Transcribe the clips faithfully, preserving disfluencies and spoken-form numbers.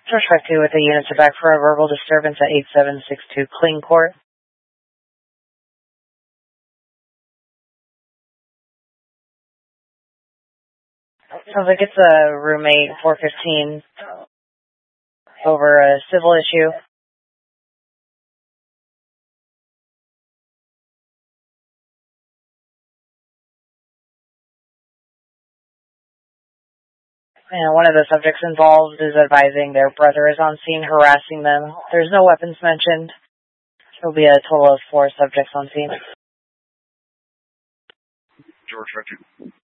George five two with the units are back for a verbal disturbance at eight seven six two Clean Court. Sounds like it's a roommate four fifteen over a civil issue. And one of the subjects involved is advising their brother is on scene harassing them. There's no weapons mentioned. There'll be a total of four subjects on scene. George Richard.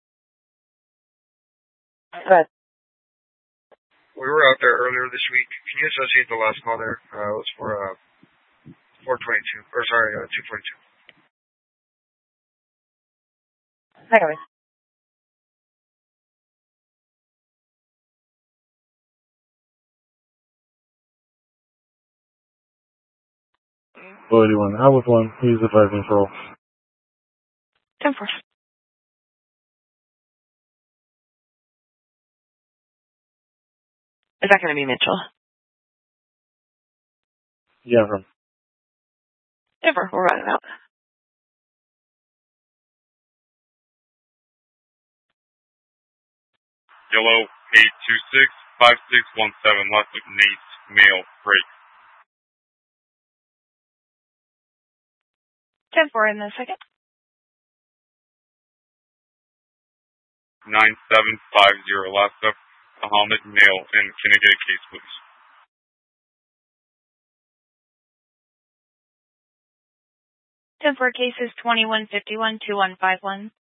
Go ahead. We were out there earlier this week. Can you associate the last call there? Uh, it was for uh, four twenty-two, or sorry, uh, two forty-two. I got it. Well, eighty-one. I was one. He's advising parole. ten four. Is that going to be Mitchell? Yeah, from. Never. We'll run it out. Yellow eight two six five six one seven, last of Nate, male, break. ten four in the second. nine seven five zero, last of Muhammad, male, and can I get a case, please? ten four cases twenty-one fifty-one, two one five one.